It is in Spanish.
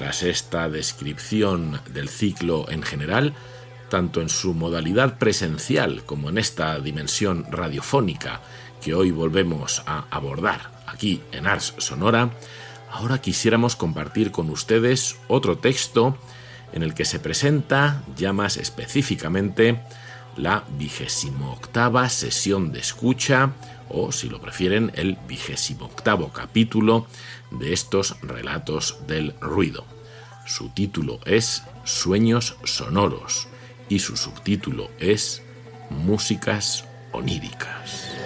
tras esta descripción del ciclo en general, tanto en su modalidad presencial como en esta dimensión radiofónica que hoy volvemos a abordar aquí en Ars Sonora, ahora quisiéramos compartir con ustedes otro texto en el que se presenta ya más específicamente la 28ª sesión de escucha, o si lo prefieren, el 28º capítulo de estos relatos del ruido. Su título es Sueños sonoros y su subtítulo es Músicas oníricas.